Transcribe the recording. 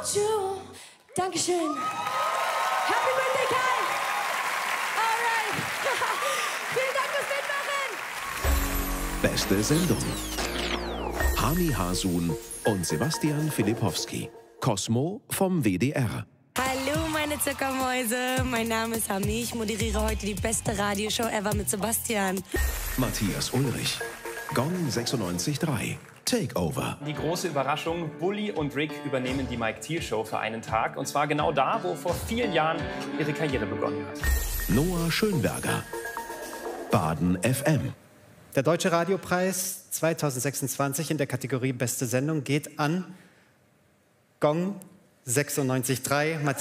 without you. Dankeschön. Happy Birthday, Kai. Alright. Vielen Dank fürs Mitmachen. Beste Sendung. Hani Hasun und Sebastian Filipowski. Cosmo vom WDR. Hallo meine Zuckermäuse, mein Name ist Hami, ich moderiere heute die beste Radioshow ever mit Sebastian. Matthias Ulrich. Gong 96.3. Takeover. Die große Überraschung, Bully und Rick übernehmen die Mike Thiel Show für einen Tag. Und zwar genau da, wo vor vielen Jahren ihre Karriere begonnen hat. Noah Schönberger. Baden FM. Der Deutsche Radiopreis 2026 in der Kategorie Beste Sendung geht an Gong 96.3.